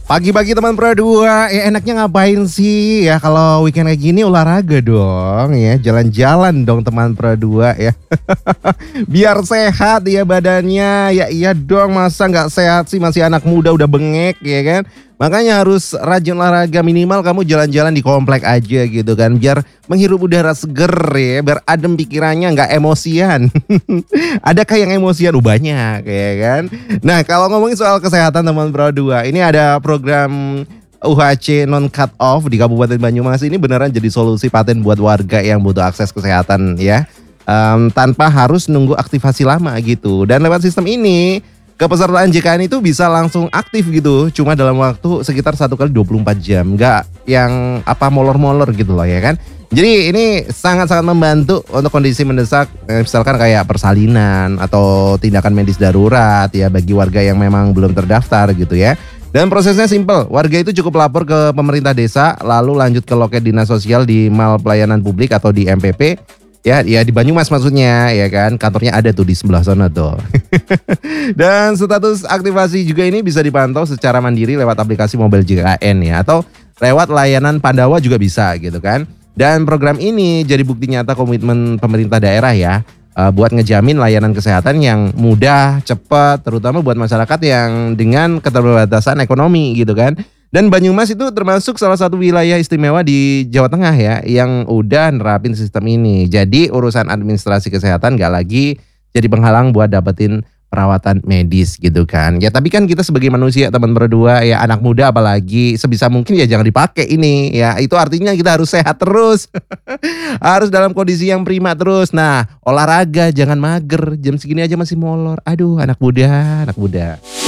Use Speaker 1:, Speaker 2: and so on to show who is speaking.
Speaker 1: Pagi-pagi teman Pro 2, ya enaknya ngapain sih? Ya kalau weekend kayak gini olahraga dong ya, jalan-jalan dong teman Pro 2 ya. Biar sehat ya badannya. Ya iya dong, masa nggak sehat sih, masih anak muda udah bengek ya kan. Makanya harus rajin olahraga, minimal kamu jalan-jalan di komplek aja gitu kan. Biar menghirup udara seger ya, biar adem pikirannya, nggak emosian. Adakah yang emosian? Banyak ya kan. Nah kalau ngomongin soal kesehatan teman Pro 2, ini ada program UHC non cut off di Kabupaten Banyumas ini beneran jadi solusi paten buat warga yang butuh akses kesehatan ya. Tanpa harus nunggu aktivasi lama gitu. Dan lewat sistem ini kepesertaan JKN itu bisa langsung aktif gitu. Cuma dalam waktu sekitar 1 kali 24 jam. Nggak yang apa molor-molor gitu loh ya kan. Jadi ini sangat-sangat membantu untuk kondisi mendesak, misalkan kayak persalinan atau tindakan medis darurat ya bagi warga yang memang belum terdaftar gitu ya. Dan prosesnya simple, warga itu cukup lapor ke pemerintah desa, lalu lanjut ke loket dinas sosial di Mal Pelayanan Publik atau di MPP. Ya di Banyumas maksudnya ya kan, kantornya ada tuh di sebelah sana tuh. Dan status aktivasi juga ini bisa dipantau secara mandiri lewat aplikasi mobile JKN ya, atau lewat layanan Pandawa juga bisa gitu kan. Dan program ini jadi bukti nyata komitmen pemerintah daerah ya, buat ngejamin layanan kesehatan yang mudah, cepat, terutama buat masyarakat yang dengan keterbatasan ekonomi gitu kan. Dan Banyumas itu termasuk salah satu wilayah istimewa di Jawa Tengah ya yang udah nerapin sistem ini. Jadi urusan administrasi kesehatan gak lagi jadi penghalang buat dapetin perawatan medis gitu kan. Ya tapi kan kita sebagai manusia teman berdua ya, anak muda apalagi, sebisa mungkin ya jangan dipakai ini ya. Itu artinya kita harus sehat terus. Harus dalam kondisi yang prima terus. Nah olahraga jangan mager, jam segini aja masih molor. Aduh anak muda, anak muda.